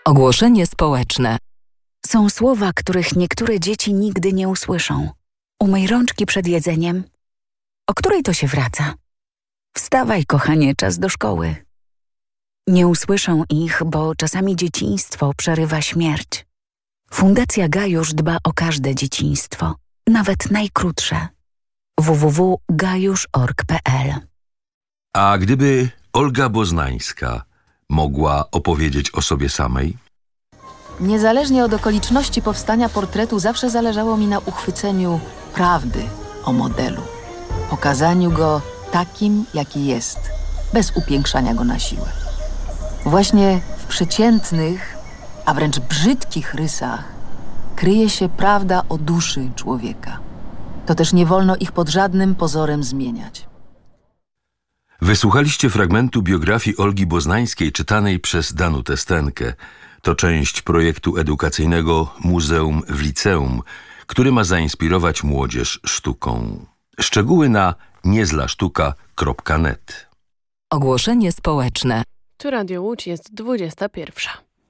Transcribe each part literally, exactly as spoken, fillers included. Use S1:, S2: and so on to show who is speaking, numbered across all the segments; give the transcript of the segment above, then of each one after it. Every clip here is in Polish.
S1: Ogłoszenie społeczne.
S2: Są słowa, których niektóre dzieci nigdy nie usłyszą. Umyj rączki przed jedzeniem. O której to się wraca? Wstawaj, kochanie, czas do szkoły. Nie usłyszą ich, bo czasami dzieciństwo przerywa śmierć. Fundacja Gajusz dba o każde dzieciństwo, nawet najkrótsze. w w w kropka gajusz kropka org kropka p l.
S3: A gdyby Olga Boznańska mogła opowiedzieć o sobie samej?
S4: Niezależnie od okoliczności powstania portretu zawsze zależało mi na uchwyceniu prawdy o modelu. Pokazaniu go takim, jaki jest, bez upiększania go na siłę. Właśnie w przeciętnych, a wręcz brzydkich rysach kryje się prawda o duszy człowieka. To też nie wolno ich pod żadnym pozorem zmieniać.
S3: Wysłuchaliście fragmentu biografii Olgi Boznańskiej czytanej przez Danutę Stenkę. To część projektu edukacyjnego Muzeum w Liceum, który ma zainspirować młodzież sztuką. Szczegóły na niezlasztuka kropka net.
S1: Ogłoszenie społeczne.
S5: Tu Radio Łódź, jest dwudziesta pierwsza.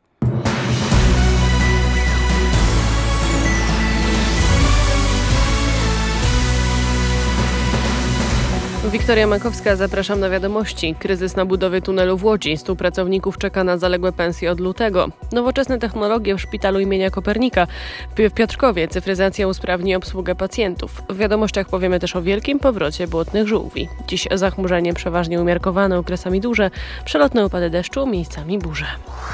S5: Wiktoria Makowska, zapraszam na wiadomości. Kryzys na budowie tunelu w Łodzi. Stu pracowników czeka na zaległe pensje od lutego. Nowoczesne technologie w szpitalu imienia Kopernika. W Piotrkowie cyfryzacja usprawni obsługę pacjentów. W wiadomościach powiemy też o wielkim powrocie błotnych żółwi. Dziś zachmurzenie przeważnie umiarkowane, okresami duże. Przelotne opady deszczu, miejscami burze.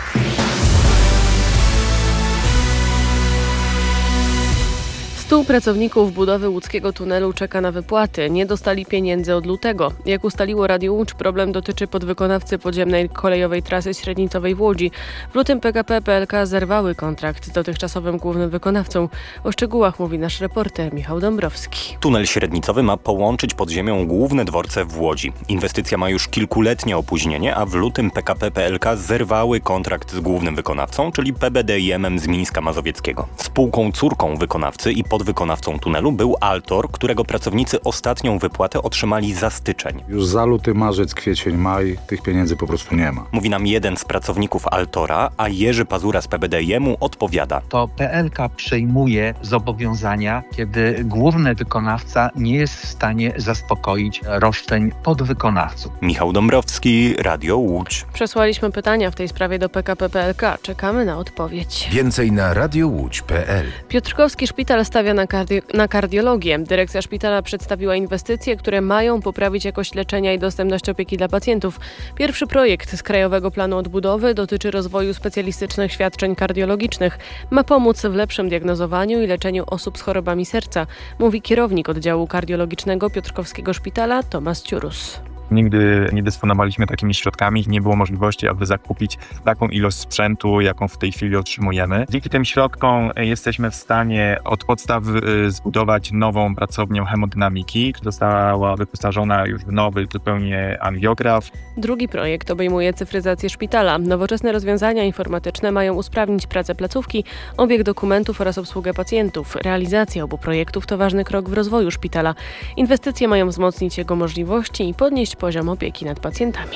S5: Stu pracowników budowy łódzkiego tunelu czeka na wypłaty. Nie dostali pieniędzy od lutego. Jak ustaliło Radio Łódź, problem dotyczy podwykonawcy podziemnej kolejowej trasy średnicowej w Łodzi. W lutym P K P P L K zerwały kontrakt z dotychczasowym głównym wykonawcą. O szczegółach mówi nasz reporter Michał Dąbrowski.
S6: Tunel średnicowy ma połączyć pod ziemią główne dworce w Łodzi. Inwestycja ma już kilkuletnie opóźnienie, a w lutym P K P P L K zerwały kontrakt z głównym wykonawcą, czyli P B D I M-em z Mińska Mazowieckiego. Spółką córką wykonawcy i pod wykonawcą tunelu był Altor, którego pracownicy ostatnią wypłatę otrzymali za styczeń.
S7: Już za luty, marzec, kwiecień, maj tych pieniędzy po prostu nie ma.
S6: Mówi nam jeden z pracowników Altora, a Jerzy Pazura z P B D I M-u odpowiada.
S8: To P L K przejmuje zobowiązania, kiedy główny wykonawca nie jest w stanie zaspokoić roszczeń podwykonawców.
S6: Michał Dąbrowski, Radio Łódź.
S5: Przesłaliśmy pytania w tej sprawie do P K P P L K. Czekamy na odpowiedź.
S9: Więcej na radiowódź kropka p l.
S5: Piotrkowski szpital stawia na, kardi- na kardiologię. Dyrekcja szpitala przedstawiła inwestycje, które mają poprawić jakość leczenia i dostępność opieki dla pacjentów. Pierwszy projekt z Krajowego Planu Odbudowy dotyczy rozwoju specjalistycznych świadczeń kardiologicznych. Ma pomóc w lepszym diagnozowaniu i leczeniu osób z chorobami serca, mówi kierownik oddziału kardiologicznego Piotrkowskiego Szpitala Tomasz Ciurus.
S10: Nigdy nie dysponowaliśmy takimi środkami, nie było możliwości, aby zakupić taką ilość sprzętu, jaką w tej chwili otrzymujemy. Dzięki tym środkom jesteśmy w stanie od podstaw zbudować nową pracownię hemodynamiki, która została wyposażona już w nowy zupełnie angiograf.
S5: Drugi projekt obejmuje cyfryzację szpitala. Nowoczesne rozwiązania informatyczne mają usprawnić pracę placówki, obieg dokumentów oraz obsługę pacjentów. Realizacja obu projektów to ważny krok w rozwoju szpitala. Inwestycje mają wzmocnić jego możliwości i podnieść poziom opieki nad pacjentami.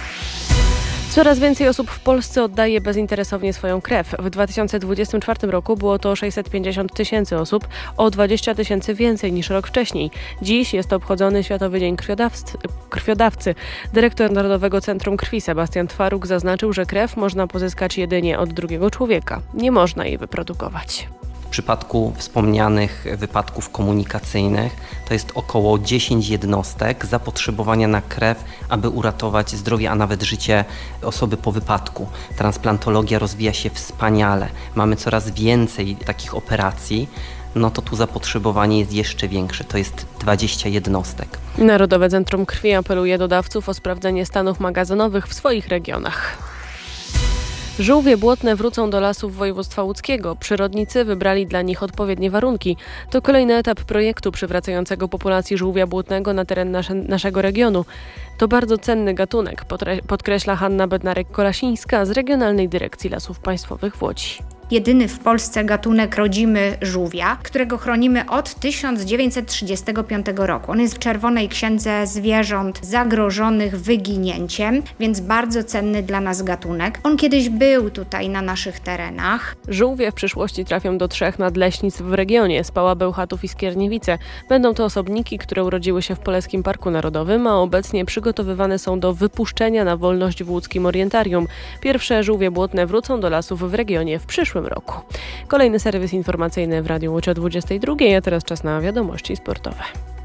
S5: Coraz więcej osób w Polsce oddaje bezinteresownie swoją krew. W dwa tysiące dwudziestym czwartym roku było to sześćset pięćdziesiąt tysięcy osób, o dwadzieścia tysięcy więcej niż rok wcześniej. Dziś jest obchodzony Światowy Dzień Krwiodawcy. krwiodawcy. Dyrektor Narodowego Centrum Krwi Sebastian Twaruk zaznaczył, że krew można pozyskać jedynie od drugiego człowieka. Nie można jej wyprodukować.
S11: W przypadku wspomnianych wypadków komunikacyjnych to jest około dziesięć jednostek zapotrzebowania na krew, aby uratować zdrowie, a nawet życie osoby po wypadku. Transplantologia rozwija się wspaniale. Mamy coraz więcej takich operacji. No to tu zapotrzebowanie jest jeszcze większe, to jest dwadzieścia jednostek.
S5: Narodowe Centrum Krwi apeluje do dawców o sprawdzenie stanów magazynowych w swoich regionach. Żółwie błotne wrócą do lasów województwa łódzkiego. Przyrodnicy wybrali dla nich odpowiednie warunki. To kolejny etap projektu przywracającego populacji żółwia błotnego na teren nasze, naszego regionu. To bardzo cenny gatunek, podkreśla Hanna Bednarek-Kolasińska z Regionalnej Dyrekcji Lasów Państwowych w Łodzi.
S12: jedyny w Polsce gatunek rodzimy żółwia, którego chronimy od tysiąc dziewięćset trzydziestego piątego roku. On jest w Czerwonej Księdze Zwierząt Zagrożonych Wyginięciem, więc bardzo cenny dla nas gatunek. On kiedyś był tutaj na naszych terenach.
S5: Żółwie w przyszłości trafią do trzech nadleśnictw w regionie: Spała, Bełchatów i Skierniewice. Będą to osobniki, które urodziły się w Polskim Parku Narodowym, a obecnie przygotowywane są do wypuszczenia na wolność w łódzkim Orientarium. Pierwsze żółwie błotne wrócą do lasów w regionie w przyszłym roku. Kolejny serwis informacyjny w Radiu Łódź o dwudziestej drugiej, a teraz czas na wiadomości sportowe.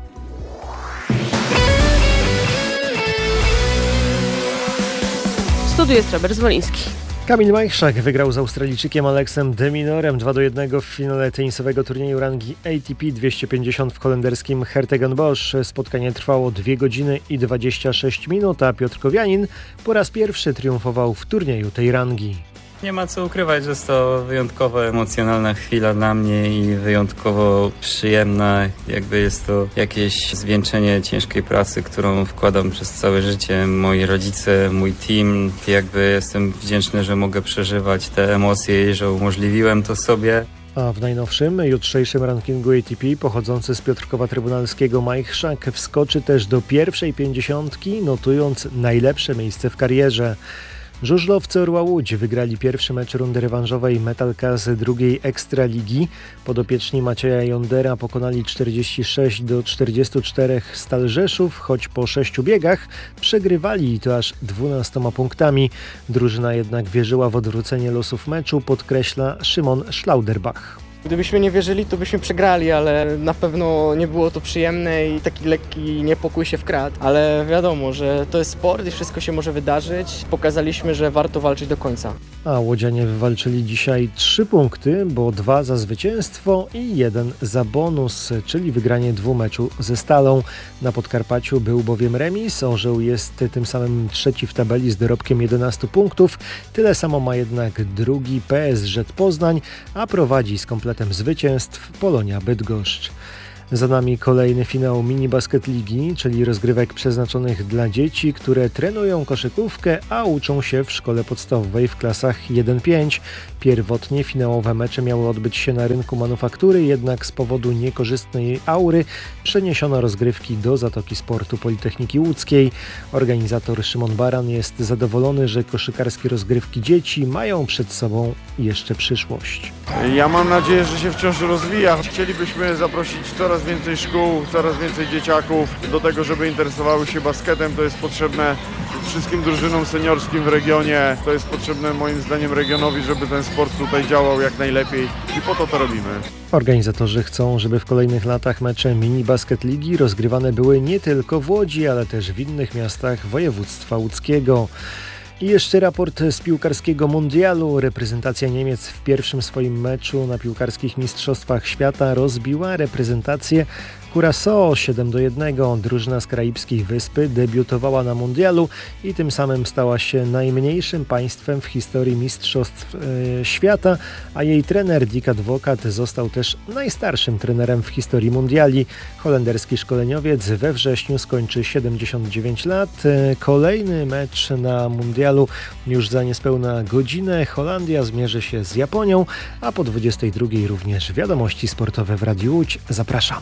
S5: W studiu jest Robert Zwoliński.
S13: Kamil Majchrzak wygrał z Australijczykiem Alexem de Minorem dwa do jednego w finale tenisowego turnieju rangi A T P dwieście pięćdziesiąt w holenderskim Hertogenbosch. Spotkanie trwało dwie godziny i dwadzieścia sześć minut, a Piotr Kowianin po raz pierwszy triumfował w turnieju tej rangi.
S14: Nie ma co ukrywać, że jest to wyjątkowo emocjonalna chwila dla mnie i wyjątkowo przyjemna. Jakby jest to jakieś zwieńczenie ciężkiej pracy, którą wkładam przez całe życie. Moi rodzice, mój team. Jakby jestem wdzięczny, że mogę przeżywać te emocje i że umożliwiłem to sobie.
S13: A w najnowszym, jutrzejszym rankingu A T P pochodzący z Piotrkowa Trybunalskiego Majchrzak wskoczy też do pierwszej pięćdziesiątki, notując najlepsze miejsce w karierze. Żużlowcy Orła Łódź wygrali pierwszy mecz rundy rewanżowej Metalka z drugiej Ekstraligi. Podopieczni Macieja Jondera pokonali czterdzieści sześć do czterdziestu czterech Stal Rzeszów, choć po sześciu biegach przegrywali to aż dwunastoma punktami. Drużyna jednak wierzyła w odwrócenie losów meczu, podkreśla Szymon Schlauderbach.
S15: Gdybyśmy nie wierzyli, to byśmy przegrali, ale na pewno nie było to przyjemne i taki lekki niepokój się wkradł. Ale wiadomo, że to jest sport i wszystko się może wydarzyć. Pokazaliśmy, że warto walczyć do końca.
S13: A łodzianie wywalczyli dzisiaj trzy punkty, bo dwa za zwycięstwo i jeden za bonus, czyli wygranie dwumeczu ze Stalą. Na Podkarpaciu był bowiem remis. Orzeł jest tym samym trzeci w tabeli z dorobkiem jedenastu punktów. Tyle samo ma jednak drugi P S Z Poznań, a prowadzi z kompletnym zwycięstw Polonia Bydgoszcz. Za nami kolejny finał mini basket ligi, czyli rozgrywek przeznaczonych dla dzieci, które trenują koszykówkę, a uczą się w szkole podstawowej w klasach jeden pięć. Pierwotnie finałowe mecze miały odbyć się na rynku manufaktury, jednak z powodu niekorzystnej aury przeniesiono rozgrywki do Zatoki Sportu Politechniki Łódzkiej. Organizator Szymon Baran jest zadowolony, że koszykarskie rozgrywki dzieci mają przed sobą jeszcze przyszłość.
S16: Ja mam nadzieję, że się wciąż rozwija. Chcielibyśmy zaprosić coraz więcej szkół, coraz więcej dzieciaków do tego, żeby interesowały się basketem. To jest potrzebne wszystkim drużynom seniorskim w regionie. To jest potrzebne moim zdaniem regionowi, żeby ten sport tutaj działał jak najlepiej i po to to robimy.
S13: Organizatorzy chcą, żeby w kolejnych latach mecze mini basket ligi rozgrywane były nie tylko w Łodzi, ale też w innych miastach województwa łódzkiego. I jeszcze raport z piłkarskiego mundialu. Reprezentacja Niemiec w pierwszym swoim meczu na piłkarskich mistrzostwach świata rozbiła reprezentację Curaçao siedem do jednego. Drużyna z Karaibskiej Wyspy debiutowała na mundialu i tym samym stała się najmniejszym państwem w historii mistrzostw yy, świata, a jej trener Dick Advocaat został też najstarszym trenerem w historii mundiali. Holenderski szkoleniowiec we wrześniu skończy siedemdziesiąt dziewięć lat. Yy, kolejny mecz na mundialu już za niespełna godzinę. Holandia zmierzy się z Japonią, a po dwudziestej drugiej również wiadomości sportowe w Radiu Łódź. Zapraszam.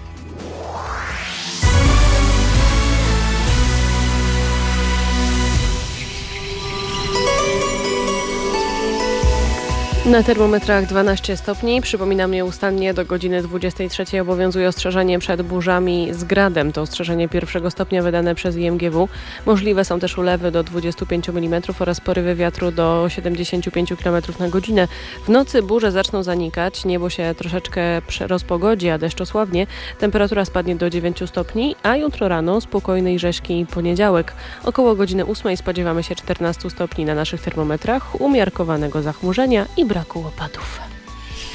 S5: Na termometrach dwanaście stopni. Przypominam, nieustannie do godziny dwudziestej trzeciej obowiązuje ostrzeżenie przed burzami z gradem. To ostrzeżenie pierwszego stopnia wydane przez I M G W. Możliwe są też ulewy do dwudziestu pięciu milimetrów oraz porywy wiatru do siedemdziesięciu pięciu kilometrów na godzinę. W nocy burze zaczną zanikać, niebo się troszeczkę rozpogodzi, a deszcz osłabnie. Temperatura spadnie do dziewięciu stopni, a jutro rano spokojny i rzeźki poniedziałek. Około godziny ósmej spodziewamy się czternastu stopni na naszych termometrach, umiarkowanego zachmurzenia i braku opadów.